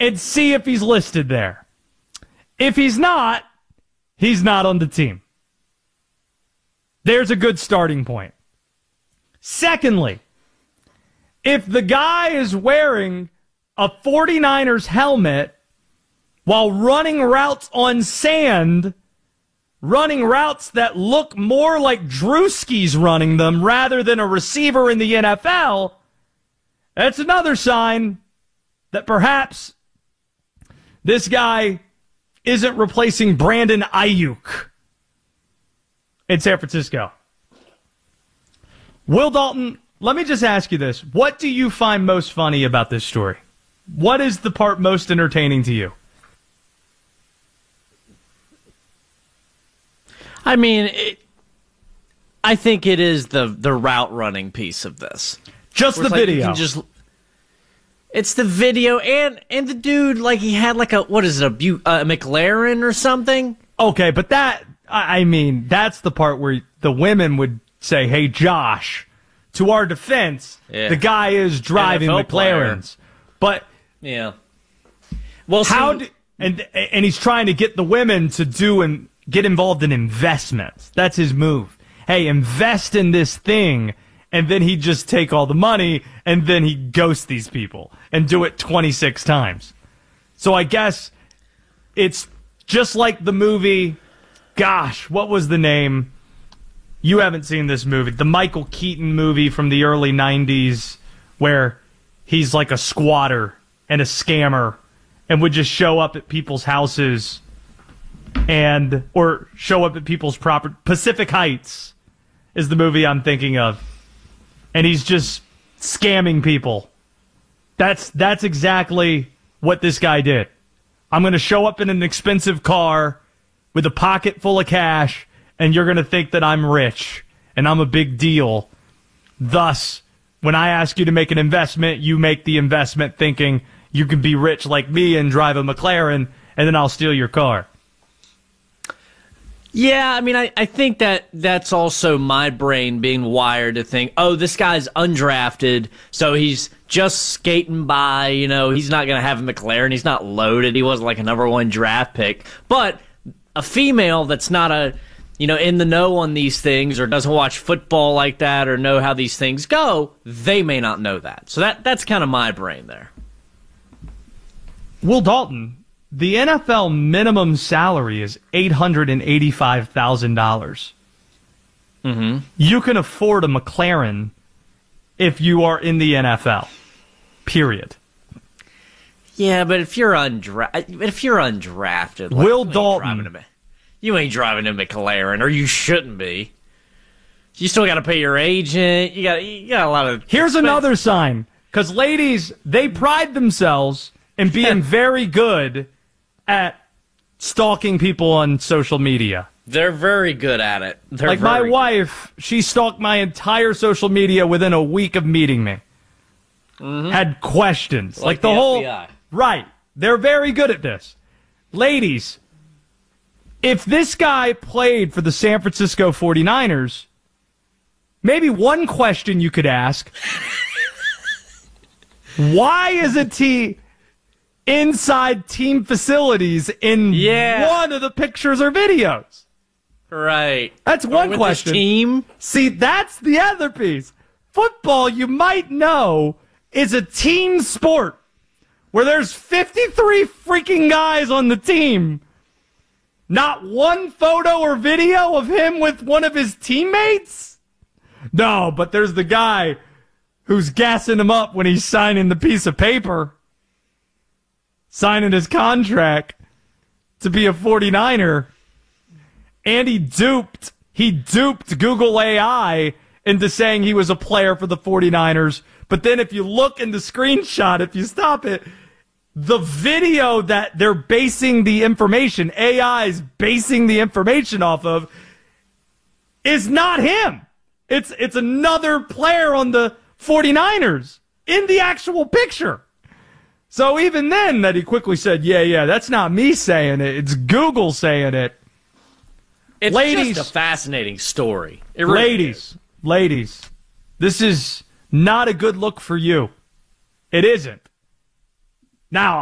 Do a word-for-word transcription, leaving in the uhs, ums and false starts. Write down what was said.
and see if he's listed there. If he's not, he's not on the team. There's a good starting point. Secondly, if the guy is wearing a 49ers helmet while running routes on sand, running routes that look more like Drewski's running them rather than a receiver in the N F L, that's another sign that perhaps this guy isn't replacing Brandon Ayuk in San Francisco. Will Dalton, let me just ask you this. What do you find most funny about this story? What is the part most entertaining to you? I mean, it, I think it is the, the route running piece of this. Just the like video. Just, it's the video and and the dude, like, he had like a, what is it, a, Bu- a McLaren or something? Okay, but that, I mean, that's the part where the women would say, hey, Josh, to our defense, yeah. the guy is driving N F L McLarens. Player. But yeah. Well, how see, do, and and he's trying to get the women to do and get involved in investments. That's his move. Hey, invest in this thing, and then he'd just take all the money, and then he'd ghost these people and do it twenty-six times. So I guess it's just like the movie, gosh, what was the name? You haven't seen this movie. The Michael Keaton movie from the early nineties where he's like a squatter and a scammer and would just show up at people's houses and or show up at people's property. Pacific Heights is the movie I'm thinking of. And he's just scamming people. That's that's exactly what this guy did. I'm going to show up in an expensive car with a pocket full of cash, and you're going to think that I'm rich and I'm a big deal. Thus, when I ask you to make an investment, you make the investment thinking you can be rich like me and drive a McLaren, and then I'll steal your car. Yeah, I mean, I, I think that that's also my brain being wired to think, oh, this guy's undrafted, so he's just skating by, you know, he's not going to have a McLaren, he's not loaded, he wasn't like a number one draft pick. But a female that's not a, you know, in the know on these things or doesn't watch football like that or know how these things go, they may not know that. So that that's kind of my brain there. Will Dalton, the N F L minimum salary is eight hundred eighty-five thousand dollars. Mm-hmm. You can afford a McLaren if you are in the N F L. Period. Yeah, but if you're undra- if you're undrafted, like, Will you Dalton, ain't you ain't driving a McLaren, or you shouldn't be. You still got to pay your agent. You got you got a lot of. Here's expense. another sign, because ladies, they pride themselves in being very good at stalking people on social media. They're very good at it. They're like my good. wife, she stalked my entire social media within a week of meeting me. Mm-hmm. Had questions. Like, like the, the whole... F B I. Right. They're very good at this. Ladies, if this guy played for the San Francisco forty-niners, maybe one question you could ask, why isn't he inside team facilities in yeah. one of the pictures or videos? Right. That's one with question. His team. See, that's the other piece. Football, you might know, is a team sport where there's fifty-three freaking guys on the team. Not one photo or video of him with one of his teammates? No, but there's the guy who's gassing him up when he's signing the piece of paper, signing his contract to be a forty-niner. And he duped, he duped Google A I into saying he was a player for the forty-niners. But then if you look in the screenshot, if you stop it, the video that they're basing the information, A I is basing the information off of, is not him. It's it's another player on the forty-niners in the actual picture. So even then that he quickly said, yeah, yeah, that's not me saying it. It's Google saying it. It's ladies, just a fascinating story. It really ladies, is. ladies, this is not a good look for you. It isn't. Now,